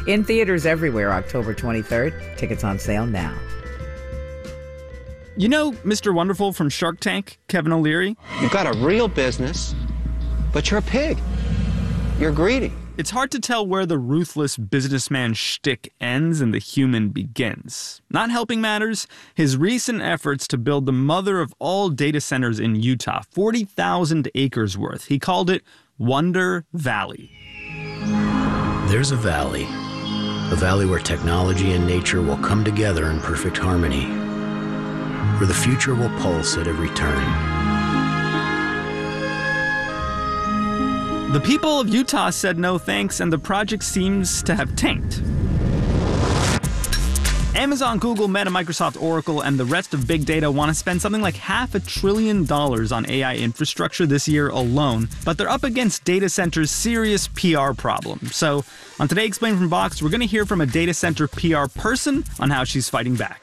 In theaters everywhere, October 23rd. Tickets on sale now. You know Mr. Wonderful from Shark Tank, Kevin O'Leary? You've got a real business, but you're a pig. You're greedy. It's hard to tell where the ruthless businessman shtick ends and the human begins. Not helping matters, his recent efforts to build the mother of all data centers in Utah, 40,000 acres worth. He called it Wonder Valley. There's a valley where technology and nature will come together in perfect harmony, where the future will pulse at every turn. The people of Utah said no thanks, and the project seems to have tanked. Amazon, Google, Meta, Microsoft, Oracle, and the rest of big data want to spend something like $500 billion on AI infrastructure this year alone, but they're up against data centers' serious PR problem. So, on Today Explained from Vox, we're going to hear from a data center PR person on how she's fighting back.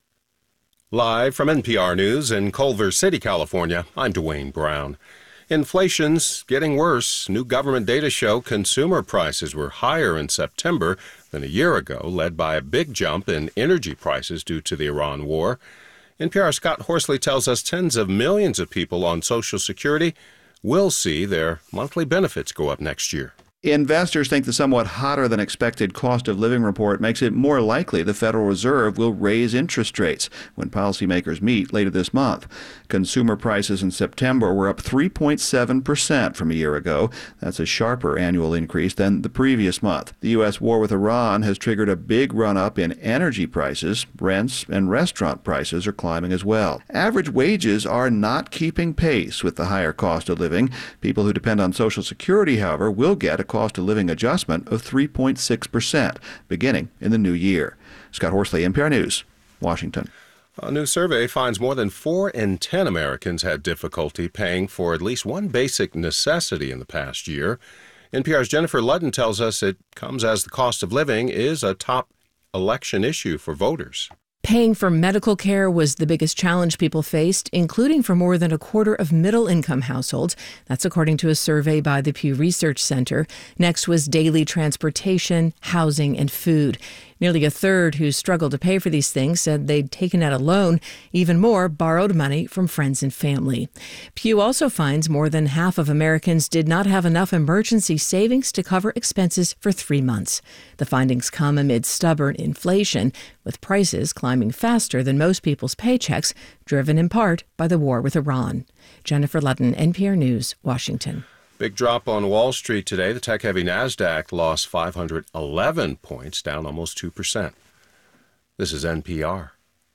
Live from NPR News in Culver City, California, I'm Dwayne Brown. Inflation's getting worse. New government data show consumer prices were higher in September than a year ago, led by a big jump in energy prices due to the Iran war. NPR's Scott Horsley tells us tens of millions of people on Social Security will see their monthly benefits go up next year. Investors think the somewhat hotter than expected cost of living report makes it more likely the Federal Reserve will raise interest rates when policymakers meet later this month. Consumer prices in September were up 3.7% from a year ago. That's a sharper annual increase than the previous month. The U.S. war with Iran has triggered a big run-up in energy prices. Rents and restaurant prices are climbing as well. Average wages are not keeping pace with the higher cost of living. People who depend on Social Security, however, will get a cost of living adjustment of 3.6% beginning in the new year. Scott Horsley, NPR News, Washington. A new survey finds more than 4 in 10 Americans had difficulty paying for at least one basic necessity in the past year. NPR's Jennifer Ludden tells us it comes as the cost of living is a top election issue for voters. Paying for medical care was the biggest challenge people faced, including for more than a quarter of middle-income households. That's according to a survey by the Pew Research Center. Next was daily transportation, housing, and food. Nearly a third who struggled to pay for these things said they'd taken out a loan. Even more borrowed money from friends and family. Pew also finds more than half of Americans did not have enough emergency savings to cover expenses for 3 months. The findings come amid stubborn inflation, with prices climbing faster than most people's paychecks, driven in part by the war with Iran. Jennifer Ludden, NPR News, Washington. Big drop on Wall Street today. The tech-heavy NASDAQ lost 511 points, down almost 2%. This is NPR.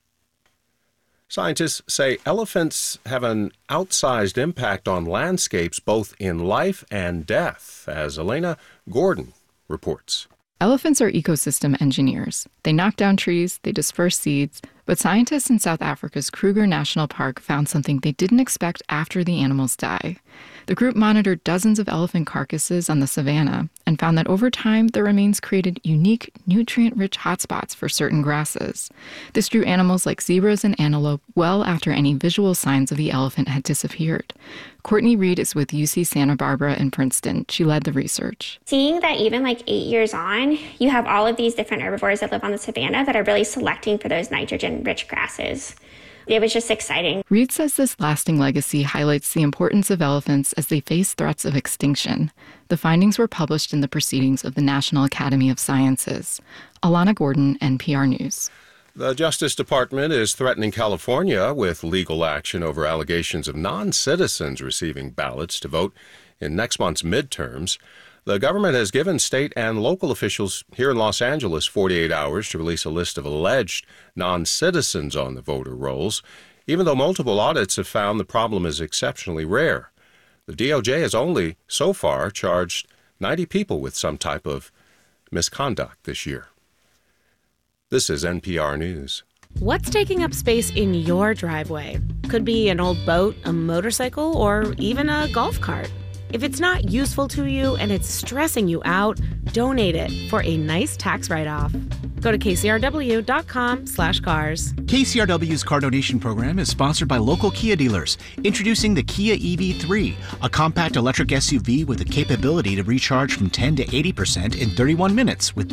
Scientists say elephants have an outsized impact on landscapes both in life and death, as Elena Gordon reports. Elephants are ecosystem engineers. They knock down trees, they disperse seeds, but scientists in South Africa's Kruger National Park found something they didn't expect after the animals die. The group monitored dozens of elephant carcasses on the savanna and found that over time, their remains created unique, nutrient-rich hotspots for certain grasses. This drew animals like zebras and antelope well after any visual signs of the elephant had disappeared. Courtney Reed is with UC Santa Barbara in Princeton. She led the research. Seeing that even 8 years on, you have all of these different herbivores that live on the savanna that are really selecting for those nitrogen-rich grasses. It was just exciting. Reed says this lasting legacy highlights the importance of elephants as they face threats of extinction. The findings were published in the Proceedings of the National Academy of Sciences. Alana Gordon, NPR News. The Justice Department is threatening California with legal action over allegations of non-citizens receiving ballots to vote in next month's midterms. The government has given state and local officials here in Los Angeles 48 hours to release a list of alleged non-citizens on the voter rolls, even though multiple audits have found the problem is exceptionally rare. The DOJ has only, so far, charged 90 people with some type of misconduct this year. This is NPR News. What's taking up space in your driveway? Could be an old boat, a motorcycle, or even a golf cart. If it's not useful to you and it's stressing you out, donate it for a nice tax write-off. Go to kcrw.com/cars. KCRW's car donation program is sponsored by local Kia dealers. Introducing the Kia EV3, a compact electric SUV with the capability to recharge from 10 to 80% in 31 minutes with